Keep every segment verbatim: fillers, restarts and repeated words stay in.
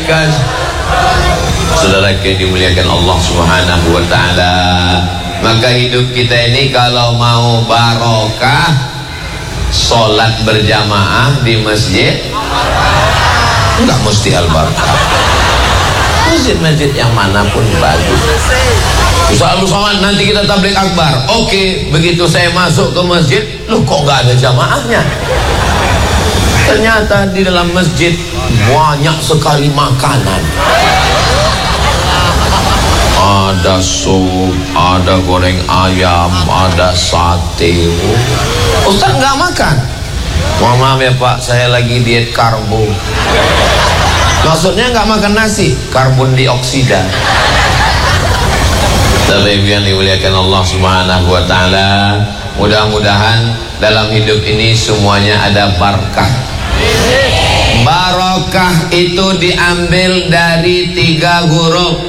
kas. Saudara yang dimuliakan Allah Subhanahu wa taala, maka hidup kita ini kalau mau barokah, sholat berjamaah di masjid, enggak mesti al-barakah. Masjid-masjid yang manapun bagus. Ustaz Somad, nanti kita tabligh akbar. Oke, begitu saya masuk ke masjid, loh kok nggak ada jamaahnya? Ternyata di dalam masjid banyak sekali makanan. Ada sup, ada goreng ayam, ada sate. Ustaz nggak makan? Mohon maaf ya Pak, saya lagi diet karbo. Maksudnya nggak makan nasi, karbon dioksida. Tapi yang dimuliakan Allah Subhanahu wa taala, mudah-mudahan dalam hidup ini semuanya ada barakah. Barokah itu diambil dari tiga huruf.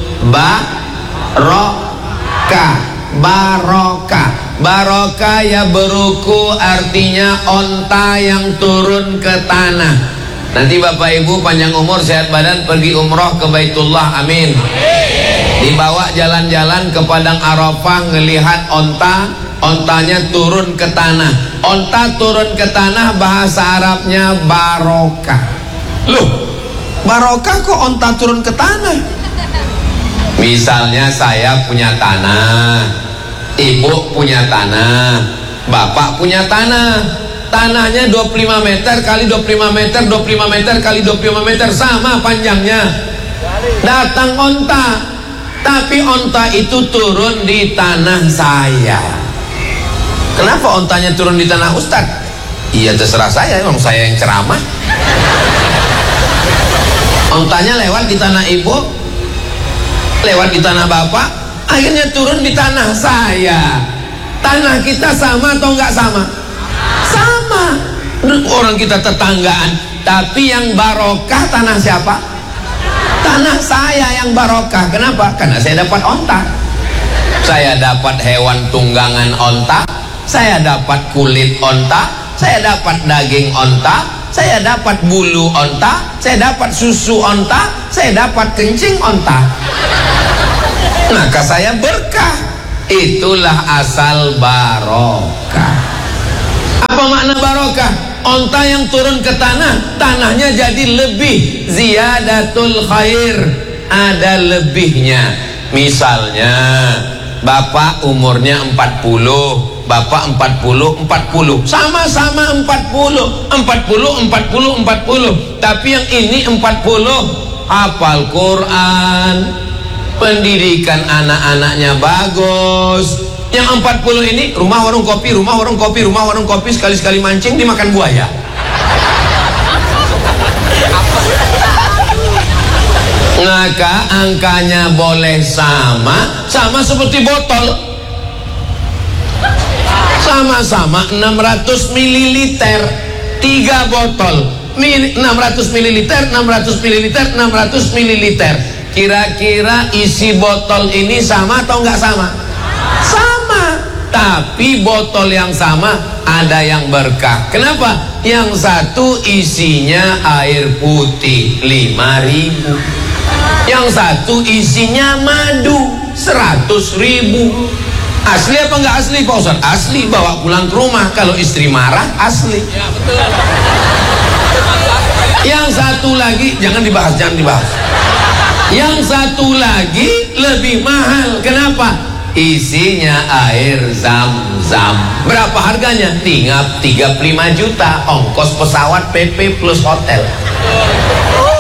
Barokah, barokah, barokah ya beruku, artinya onta yang turun ke tanah. Nanti Bapak Ibu panjang umur sehat badan pergi umroh ke Baitullah, amin. Dibawa jalan-jalan ke padang Arafah, ngelihat onta, ontanya turun ke tanah. Onta turun ke tanah bahasa Arabnya barokah. Loh, barokah kok onta turun ke tanah? Misalnya saya punya tanah, ibu punya tanah, bapak punya tanah. Tanahnya dua puluh lima meter kali dua puluh lima meter, dua puluh lima meter kali dua puluh lima meter, sama panjangnya. Datang onta, tapi onta itu turun di tanah saya. Kenapa ontanya turun di tanah Ustaz? Iya terserah saya, emang saya yang ceramah. Ontanya lewat di tanah ibu, lewat di tanah bapak, akhirnya turun di tanah saya. Tanah kita sama atau enggak sama? Sama. Orang kita tetanggaan, tapi yang barokah tanah siapa? Tanah saya yang barokah. Kenapa? Karena saya dapat onta, saya dapat hewan tunggangan onta, saya dapat kulit onta, saya dapat daging onta, saya dapat bulu onta, saya dapat susu onta, saya dapat kencing onta. Maka saya berkah. Itulah asal barokah. Apa makna barokah? Onta yang turun ke tanah, tanahnya jadi lebih, ziyadatul khair, ada lebihnya. Misalnya bapak umurnya empat puluh, bapak empat puluh, empat puluh, sama-sama empat puluh, empat puluh, empat puluh, empat puluh. Tapi yang ini empat puluh hafal Quran, pendidikan anak-anaknya bagus. Yang empat puluh ini rumah warung kopi, rumah warung kopi, rumah warung kopi, sekali-sekali mancing dimakan buaya. Maka angkanya boleh sama, sama seperti botol. Sama-sama enam ratus mililiter, tiga botol, enam ratus mililiter, enam ratus mililiter, enam ratus mililiter. Kira-kira isi botol ini sama atau enggak sama? Sama, tapi botol yang sama ada yang berkah. Kenapa? Yang satu isinya air putih lima ribu, yang satu isinya madu seratus ribu. Asli apa enggak asli Pak Ustaz? Asli, bawa pulang ke rumah. Kalau istri marah, asli. Ya, betul. Yang satu lagi, jangan dibahas, jangan dibahas. Yang satu lagi lebih mahal. Kenapa? Isinya air zam-zam. Berapa harganya? Tinggal tiga puluh lima juta, ongkos pesawat, P P plus hotel.